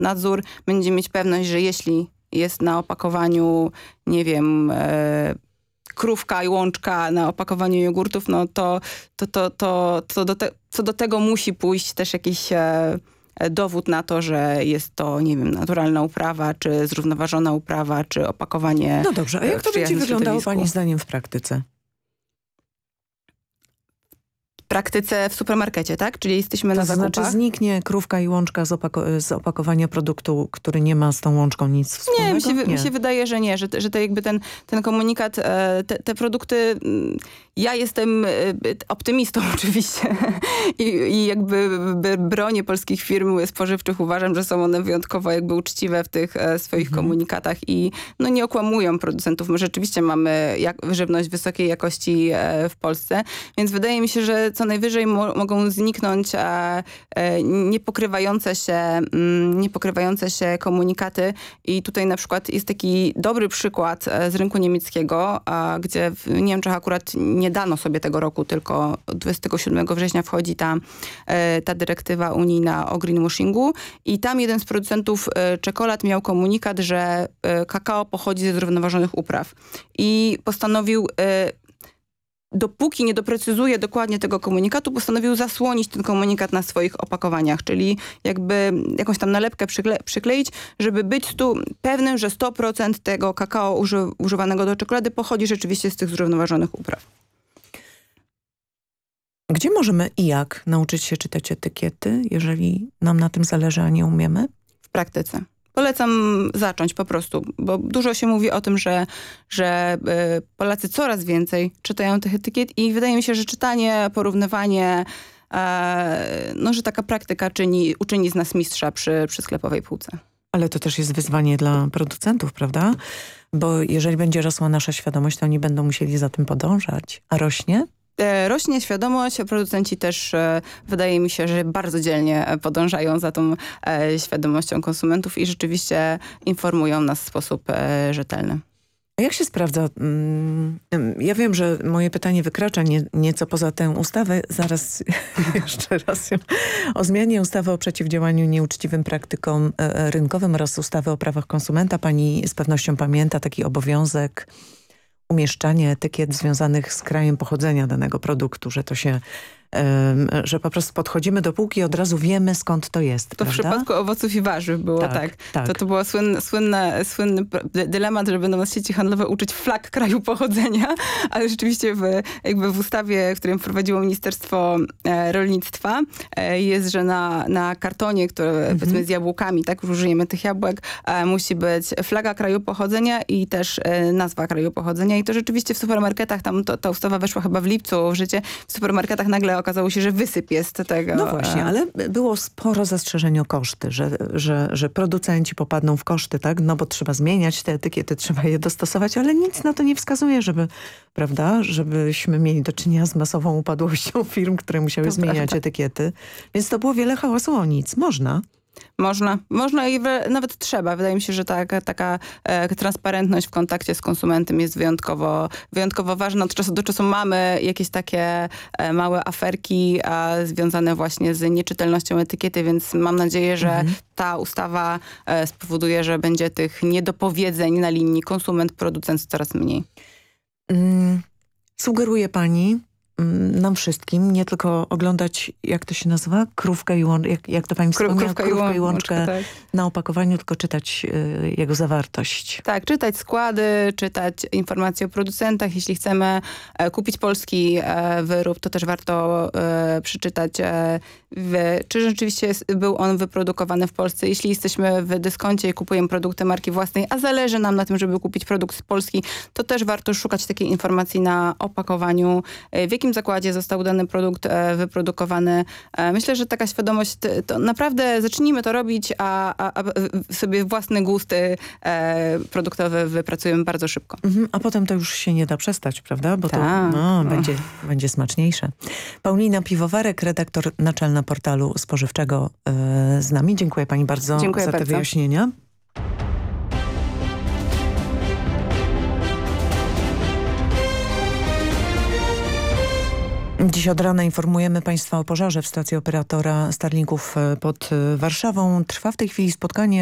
nadzór, będzie mieć pewność, że jeśli jest na opakowaniu, nie wiem, krówka i łączka na opakowaniu jogurtów, no to co do tego musi pójść też jakiś dowód na to, że jest to, nie wiem, naturalna uprawa, czy zrównoważona uprawa, czy opakowanie. No dobrze, a jak to będzie wyglądało pani zdaniem w praktyce? W praktyce w supermarkecie, tak? Czyli jesteśmy na zakupach. To znaczy zniknie krówka i łączka z opakowania produktu, który nie ma z tą łączką nic wspólnego? Nie, mi się wydaje, że nie, że to jakby ten komunikat, te produkty, ja jestem optymistą oczywiście i jakby bronię polskich firm spożywczych, uważam, że są one wyjątkowo jakby uczciwe w tych swoich komunikatach i no nie okłamują producentów. My rzeczywiście mamy żywność wysokiej jakości w Polsce, więc wydaje mi się, że co najwyżej mogą zniknąć niepokrywające się komunikaty i tutaj na przykład jest taki dobry przykład z rynku niemieckiego, gdzie w Niemczech akurat nie dano sobie tego roku, tylko 27 września wchodzi ta dyrektywa unijna o greenwashingu i tam jeden z producentów czekolad miał komunikat, że kakao pochodzi ze zrównoważonych upraw i postanowił dopóki nie doprecyzuje dokładnie tego komunikatu, postanowił zasłonić ten komunikat na swoich opakowaniach, czyli jakby jakąś tam nalepkę przykleić, żeby być tu pewnym, że 100% tego kakao używanego do czekolady pochodzi rzeczywiście z tych zrównoważonych upraw. Gdzie możemy i jak nauczyć się czytać etykiety, jeżeli nam na tym zależy, a nie umiemy? W praktyce. Polecam zacząć po prostu, bo dużo się mówi o tym, że Polacy coraz więcej czytają tych etykiet i wydaje mi się, że czytanie, porównywanie, że taka praktyka uczyni z nas mistrza przy sklepowej półce. Ale to też jest wyzwanie dla producentów, prawda? Bo jeżeli będzie rosła nasza świadomość, to oni będą musieli za tym podążać. A rośnie? Rośnie świadomość, producenci też wydaje mi się, że bardzo dzielnie podążają za tą świadomością konsumentów i rzeczywiście informują nas w sposób rzetelny. A jak się sprawdza? Ja wiem, że moje pytanie wykracza nieco poza tę ustawę. Zaraz jeszcze raz o zmianie ustawy o przeciwdziałaniu nieuczciwym praktykom rynkowym oraz ustawy o prawach konsumenta. Pani z pewnością pamięta taki obowiązek umieszczanie etykiet związanych z krajem pochodzenia danego produktu, że to się, że po prostu podchodzimy do półki i od razu wiemy, skąd to jest. To prawda? w przypadku owoców i warzyw było tak. To był słynny dylemat, że będą nas sieci handlowe uczyć flag kraju pochodzenia, ale rzeczywiście w ustawie, w którym wprowadziło Ministerstwo Rolnictwa, jest, że na kartonie, który powiedzmy z jabłkami, tak, już użyjemy tych jabłek, musi być flaga kraju pochodzenia i też nazwa kraju pochodzenia. I to rzeczywiście w supermarketach, tam ta ustawa weszła chyba w lipcu w życie, w supermarketach nagle okazało się, że wysyp jest tego. No właśnie, ale było sporo zastrzeżeń o koszty, że producenci popadną w koszty, tak? No bo trzeba zmieniać te etykiety, trzeba je dostosować, ale nic na to nie wskazuje, żebyśmy mieli do czynienia z masową upadłością firm, które musiały zmieniać etykiety. Więc to było wiele hałasu o nic. Można i nawet trzeba. Wydaje mi się, że taka transparentność w kontakcie z konsumentem jest wyjątkowo ważna. Od czasu do czasu mamy jakieś takie małe aferki związane właśnie z nieczytelnością etykiety, więc mam nadzieję, że ta ustawa spowoduje, że będzie tych niedopowiedzeń na linii konsument-producent coraz mniej. Sugeruje pani nam wszystkim nie tylko oglądać, jak to się nazywa? Krówkę i łączkę, jak to pani wspomniała? Krówkę i łączkę tak. Na opakowaniu, tylko czytać jego zawartość. Tak, czytać składy, czytać informacje o producentach. Jeśli chcemy kupić polski wyrób, to też warto przeczytać, czy rzeczywiście był on wyprodukowany w Polsce. Jeśli jesteśmy w dyskoncie i kupujemy produkty marki własnej, a zależy nam na tym, żeby kupić produkt z Polski, to też warto szukać takiej informacji na opakowaniu, w jakim zakładzie został dany produkt wyprodukowany. Myślę, że taka świadomość, to naprawdę zacznijmy to robić, a sobie własne gusty produktowe wypracujemy bardzo szybko. A potem to już się nie da przestać, prawda? Bo to będzie smaczniejsze. Paulina Piwowarek, redaktor naczelna portalu spożywczego z nami. Dziękuję pani bardzo za te wyjaśnienia. Dziś od rana informujemy Państwa o pożarze w stacji operatora Starlinków pod Warszawą. Trwa w tej chwili spotkanie